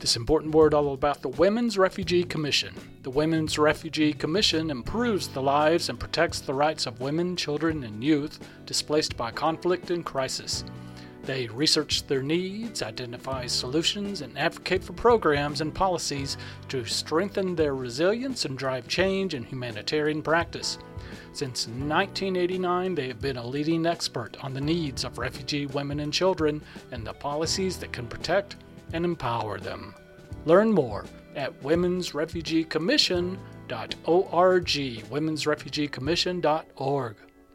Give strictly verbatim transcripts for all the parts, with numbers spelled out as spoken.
This important word all about the Women's Refugee Commission. The Women's Refugee Commission improves the lives and protects the rights of women, children, and youth displaced by conflict and crisis. They research their needs, identify solutions, and advocate for programs and policies to strengthen their resilience and drive change in humanitarian practice. Since nineteen eighty-nine, they have been a leading expert on the needs of refugee women and children and the policies that can protect and empower them. Learn more at womens refugee commission dot org, womens refugee commission dot org.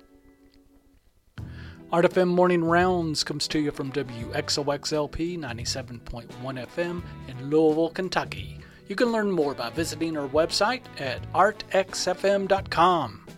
Art F M Morning Rounds comes to you from W X O X L P ninety-seven point one F M in Louisville, Kentucky. You can learn more by visiting our website at art x f m dot com.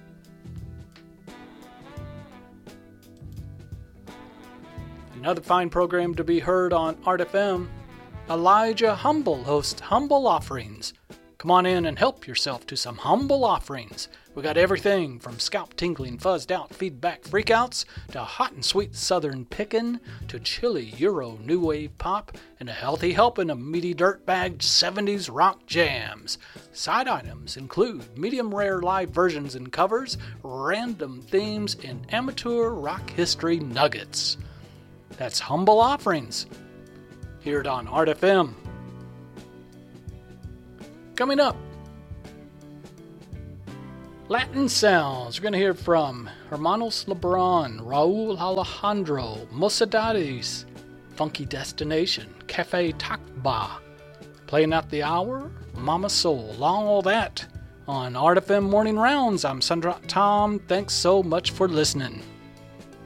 Another fine program to be heard on Art F M. Elijah Humble hosts Humble Offerings. Come on in and help yourself to some humble offerings. We got everything from scalp tingling, fuzzed out feedback freakouts to hot and sweet southern pickin' to chilly Euro new wave pop and a healthy helping of meaty dirtbag seventies rock jams. Side items include medium rare live versions and covers, random themes, and amateur rock history nuggets. That's Humble Offerings. Hear it on Art F M. Coming up, Latin Sounds. We're going to hear from Hermanos Lebron, Raul Alejandro, Mocidades, Funky Destination, Cafe Takba. Playing out the hour, Mama Soul. All that on Art F M Morning Rounds. I'm Sundrock Tom. Thanks so much for listening.